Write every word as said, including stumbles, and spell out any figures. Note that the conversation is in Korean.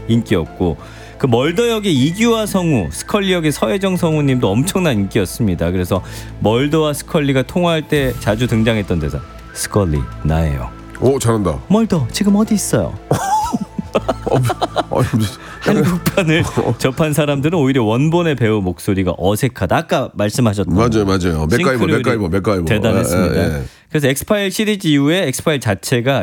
인기였고 그 멀더 역의 이규화 성우, 스컬리 역의 서혜정 성우님도 엄청난 인기였습니다. 그래서 멀더와 스컬리가 통화할 때 자주 등장했던 대사 스컬리 나예요. 오 잘한다. 멀더 지금 어디 있어요? 어, 어, 한국판을 접한 사람들은 오히려 원본의 배우 목소리가 어색하다. 아까 말씀하셨던 맞아요, 맞아요. 맥가이버, 맥가이버, 맥가이버 대단했습니다. 예, 예, 예. 그래서 엑스파일 시리즈 이후에 엑스파일 자체가